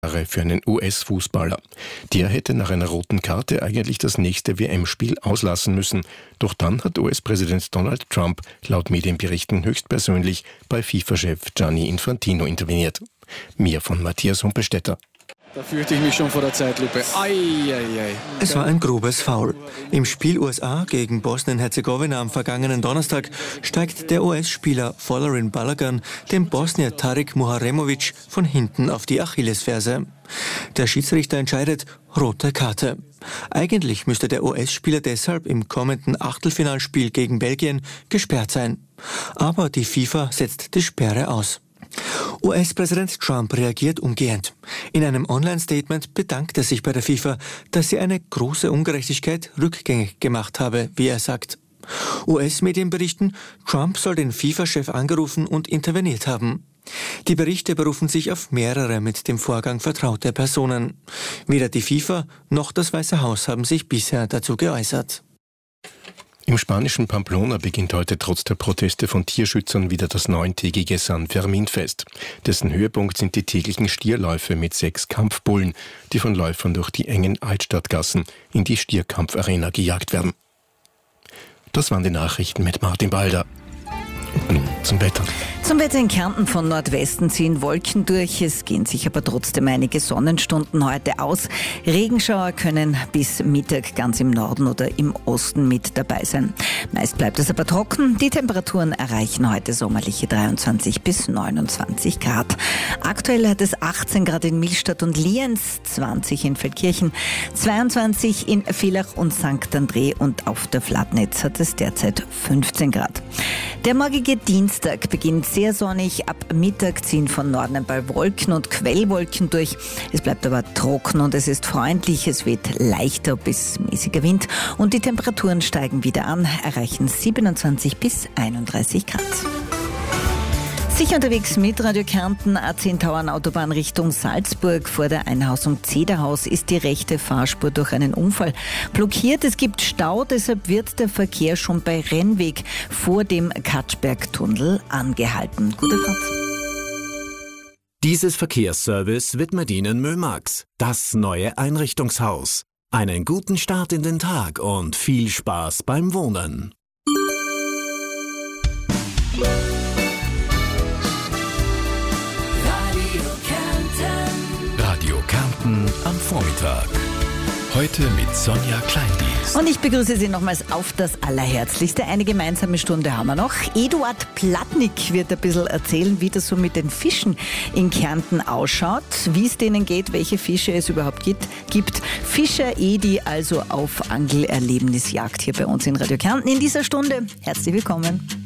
für einen US-Fußballer. Der hätte nach einer roten Karte eigentlich das nächste WM-Spiel auslassen müssen. Doch dann hat US-Präsident Donald Trump laut Medienberichten höchstpersönlich bei FIFA-Chef Gianni Infantino interveniert. Mehr von Matthias Humpelstädter. Da fürchte ich mich schon vor der Zeitlupe. Es war ein grobes Foul. Im Spiel USA gegen Bosnien-Herzegowina am vergangenen Donnerstag steigt der US-Spieler Folarin Balogun dem Bosnier Tarik Muharemovic von hinten auf die Achillesferse. Der Schiedsrichter entscheidet, rote Karte. Eigentlich müsste der US-Spieler deshalb im kommenden Achtelfinalspiel gegen Belgien gesperrt sein. Aber die FIFA setzt die Sperre aus. US-Präsident Trump reagiert umgehend. In einem Online-Statement bedankt er sich bei der FIFA, dass sie eine große Ungerechtigkeit rückgängig gemacht habe, wie er sagt. US-Medien berichten, Trump soll den FIFA-Chef angerufen und interveniert haben. Die Berichte berufen sich auf mehrere mit dem Vorgang vertraute Personen. Weder die FIFA noch das Weiße Haus haben sich bisher dazu geäußert. Im spanischen Pamplona beginnt heute trotz der Proteste von Tierschützern wieder das 9-tägige San Fermin-Fest. Dessen Höhepunkt sind die täglichen Stierläufe mit 6 Kampfbullen, die von Läufern durch die engen Altstadtgassen in die Stierkampfarena gejagt werden. Das waren die Nachrichten mit Martin Balder. Und nun zum Wetter. Zum Wetter in Kärnten von Nordwesten ziehen Wolken durch. Es gehen sich aber trotzdem einige Sonnenstunden heute aus. Regenschauer können bis Mittag ganz im Norden oder im Osten mit dabei sein. Meist bleibt es aber trocken. Die Temperaturen erreichen heute sommerliche 23 bis 29 Grad. Aktuell hat es 18 Grad in Millstatt und Lienz, 20 in Feldkirchen, 22 in Villach und St. André und auf der Flatnitz hat es derzeit 15 Grad. Der morgige Dienstag beginnt sehr sonnig. Ab Mittag ziehen von Norden ein paar Wolken und Quellwolken durch. Es bleibt aber trocken und es ist freundlich. Es weht leichter bis mäßiger Wind und die Temperaturen steigen wieder an, erreichen 27 bis 31 Grad. Sicher unterwegs mit Radio Kärnten, A10 Tauern Autobahn Richtung Salzburg. Vor der Einhausung Zederhaus ist die rechte Fahrspur durch einen Unfall blockiert. Es gibt Stau, deshalb wird der Verkehr schon bei Rennweg vor dem Katschbergtunnel angehalten. Gute Fahrt. Dieses Verkehrsservice widmet Ihnen Mömax, das neue Einrichtungshaus. Einen guten Start in den Tag und viel Spaß beim Wohnen. Am Vormittag. Heute mit Sonja Kleindienst. Und ich begrüße Sie nochmals auf das Allerherzlichste. Eine gemeinsame Stunde haben wir noch. Eduard Platnik wird ein bisschen erzählen, wie das so mit den Fischen in Kärnten ausschaut, wie es denen geht, welche Fische es überhaupt gibt. Fischer Edi also auf Angelerlebnisjagd hier bei uns in Radio Kärnten in dieser Stunde. Herzlich willkommen.